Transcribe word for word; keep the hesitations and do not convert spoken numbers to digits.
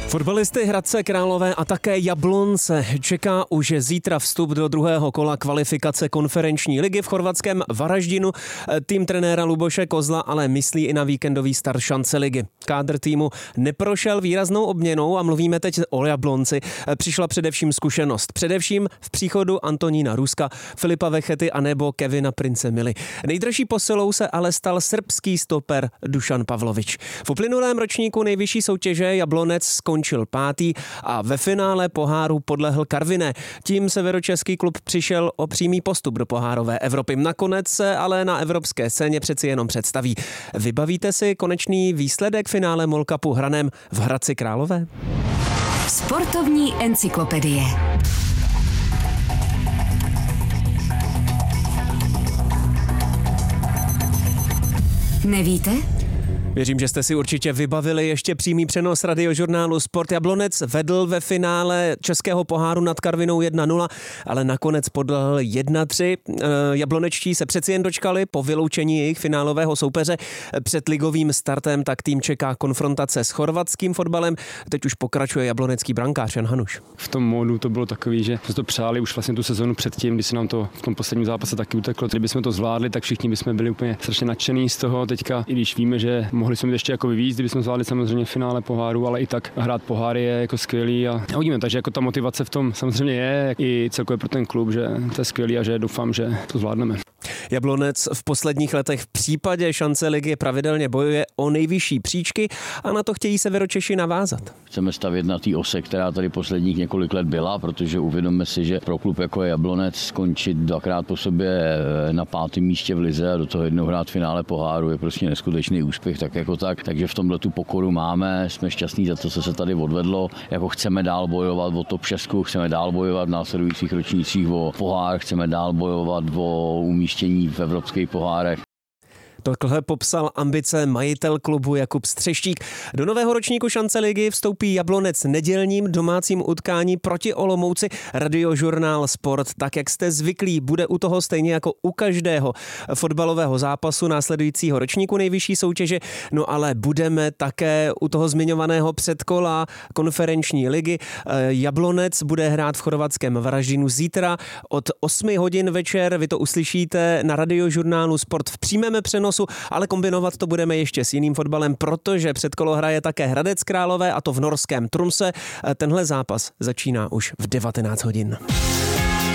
Fotbalisty Hradce Králové a také Jablonce čeká už zítra vstup do druhého kola kvalifikace konferenční ligy v chorvatském Varaždinu. Tým trenéra Luboše Kozla ale myslí i na víkendový start šance ligy. Kádr týmu neprošel výraznou obměnou a mluvíme teď o Jablonci. Přišla především zkušenost. Především v příchodu Antonína Ruska, Filipa Vechety a nebo Kevina Prince Mily. Nejdražší posilou se ale stal srbský stoper Dušan Pavlovič. V uplynulém ročníku nejvyšší soutěže Jablonec skončil pátý a ve finále poháru podlehl Karviné. Tím severočeský klub přišel o přímý postup do pohárové Evropy. Nakonec se ale na evropské scéně přeci jenom představí. Vybavíte si konečný výsledek finále Mall Cupu hraném v Hradci Králové? Sportovní encyklopedie. Nevíte? Věřím, že jste si určitě vybavili ještě přímý přenos radiožurnálu Sport. Jablonec vedl ve finále českého poháru nad Karvinou jedna nula, ale nakonec podlehl jedna tři. Jablonečtí se přeci jen dočkali po vyloučení jejich finálového soupeře. Před ligovým startem tak tým čeká konfrontace s chorvatským fotbalem. Teď už pokračuje jablonecký brankář Jan Hanuš. V tom módu to bylo takový, že jsme to přáli už vlastně tu sezonu předtím, když se nám to v tom posledním zápase taky uteklo. Kdybychom to zvládli, tak všichni bychom byli úplně strašně nadšení z toho. Teďka, i když víme, že mohli jsme ještě jako víc, kdybychom zvládli samozřejmě finále poháru, ale i tak hrát poháry je jako skvělý a uvidíme, takže jako ta motivace v tom samozřejmě je i celkově pro ten klub, že to je skvělý a že doufám, že to zvládneme. Jablonec v posledních letech v případě šance ligy pravidelně bojuje o nejvyšší příčky a na to chtějí Severočeši navázat. Chceme stavět na té ose, která tady posledních několik let byla, protože uvědomme si, že pro klub jako je Jablonec skončit dvakrát po sobě na pátém místě v lize a do toho jednou hrát finále poháru je prostě neskutečný úspěch, tak jako tak. Takže v tomhle tu pokoru máme, jsme šťastní za to, co se tady odvedlo. Jako chceme dál bojovat o top šest, chceme dál bojovat v následujících ročnících o pohár, chceme dál bojovat o umístění v evropských pohárech. Tohle popsal ambice majitel klubu Jakub Střeštík. Do nového ročníku šance ligy vstoupí Jablonec nedělním domácím utkání proti Olomouci. Radiožurnál Sport, tak jak jste zvyklí, bude u toho stejně jako u každého fotbalového zápasu následujícího ročníku nejvyšší soutěže. No ale budeme také u toho zmiňovaného předkola konferenční ligy. Jablonec bude hrát v chorvatském Varaždinu zítra od osmi hodin večer. Vy to uslyšíte na radiožurnálu Sport v přímém přenosu, ale kombinovat to budeme ještě s jiným fotbalem, protože předkolo hraje také Hradec Králové a to v norském Tromsø. Tenhle zápas začíná už v devatenáct hodin.